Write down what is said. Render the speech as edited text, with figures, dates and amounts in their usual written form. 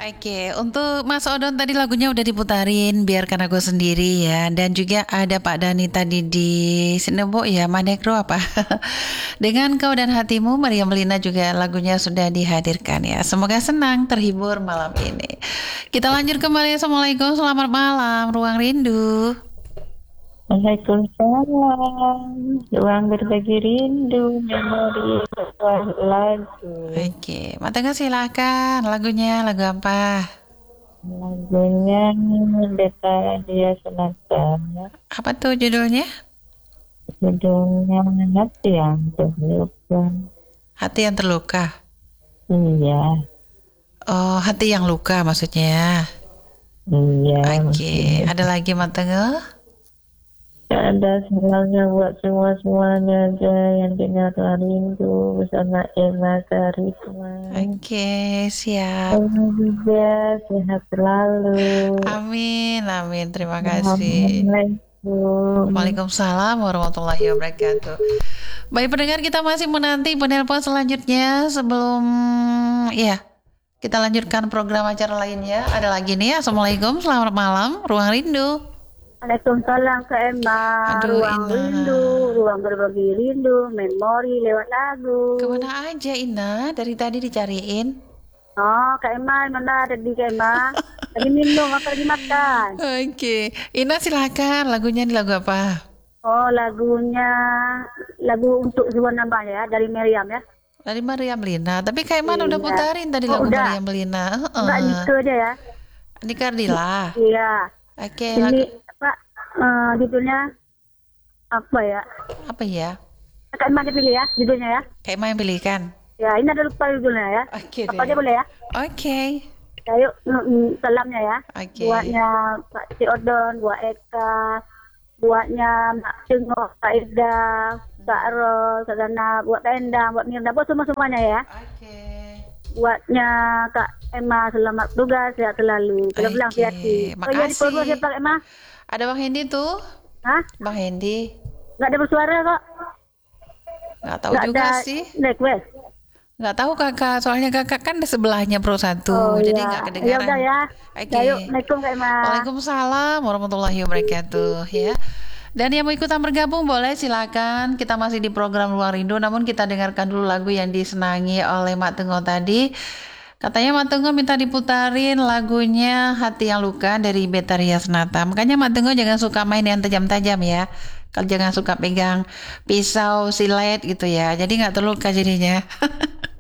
Oke, untuk Mas Odon tadi lagunya udah diputarin, biarkan aku sendiri ya. Dan juga ada Pak Dani tadi di Sinebo ya, Manekro apa? Dengan Kau dan Hatimu, Maria Melina juga lagunya sudah dihadirkan ya. Semoga senang, terhibur malam ini. Kita lanjut kembali. Assalamualaikum, selamat malam, Ruang Rindu. Waalaikumsalam. Ruang berbagi rindu, memori sebuah lagu. Oke, Matangga silakan. Lagunya lagu apa? Lagunya Beta Dia Sonata. Apa tuh judulnya? Judulnya Hati yang Terluka. Hati yang terluka. Iya, Oh, hati yang luka maksudnya. iya. Oke, Maksudnya. ada lagi Matangga? Ada salahnya buat semua-semuanya aja yang dengar rindu bersama Emma Karisma. Oke, siap. Kamu juga sehat selalu. Amin, amin. Terima kasih. Assalamualaikum. Waalaikumsalam warahmatullahi wabarakatuh. Baik pendengar, kita masih menanti penelpon selanjutnya sebelum ya kita lanjutkan program acara lainnya. Ada lagi nih. Assalamualaikum, selamat malam, Ruang Rindu. Waalaikumsalam Kak Emma, Aduh, ruang Ina. rindu, ruang berbagi rindu, memori lewat lagu. Kemana aja Ina? Dari tadi dicariin. Oh, Kak Emma, mana tadi Kak Emma? Lagi minum, apa lagi makan? Oke, Ina silakan. Lagunya di lagu apa? Oh, lagunya, lagu untuk Zuan Nambah ya, dari Meriam ya. Dari Maria Melina. Tapi kayak mana udah Iya. putarin tadi Oh, lagu udah. Maria Melina. Enggak Nike aja ya. Ini Kardila. Iya. Oke, Ini, lagu Pak, judulnya apa ya? apa ya? Kak Emma aja pilih ya, judulnya ya. Kayak mana yang pilihkan? Ya, ini ada lupa judulnya ya. Oke Apa aja deh. boleh ya? Oke. Ya, yuk, salamnya ya. Oke. Buatnya Pak Ciodon, buat Eka, buatnya Mak Cengok, Kak Ida, Kak Ros, Kak Dana, buat Kak Endang, buat Mirna, buat semua-semuanya ya. Oke. Buatnya Kak Emma, selamat tugas, sehat selalu. Kalau bilang Oke, hati-hati. Oh iya, di makasih. siapa Kak Emma? Ada Bang Hendi tuh. Hah? Bang Hendi. Nggak ada bersuara kok? Nggak tahu Nggak juga ada sih. request? Nggak tahu kakak. Soalnya kakak kan di sebelahnya Pro 1. Oh Jadi iya. nggak Ya kedengaran. udah ya. Oke. Ya yuk, Assalamualaikum Kak Emma. Waalaikumsalam warahmatullahi wabarakatuh ya. Dan yang mau ikutan bergabung boleh silakan. Kita masih di program Ruang Rindu, namun kita dengarkan dulu lagu yang disenangi oleh Mak Tenggo tadi. Katanya Mak Tenggo minta diputarin lagunya Hati yang Luka dari Betaria Sonata. Makanya Mak Tenggo jangan suka main yang tajam-tajam ya. Kalau jangan suka pegang pisau, silet gitu ya. Jadi nggak terluka jadinya.